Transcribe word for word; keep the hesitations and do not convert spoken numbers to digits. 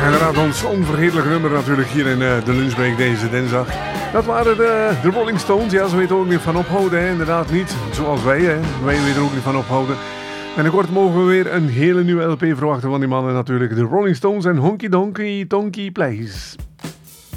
Inderdaad, ons onvergetelijk nummer natuurlijk hier in uh, de lunchbreak deze dinsdag. Dat waren de, de Rolling Stones. Ja, ze weten ook niet van ophouden, hè. Inderdaad niet. Zoals wij, hè. Wij weten er ook niet van ophouden. Binnenkort mogen we weer een hele nieuwe L P verwachten van die mannen natuurlijk. De Rolling Stones en Honky Donkey Donkey Place.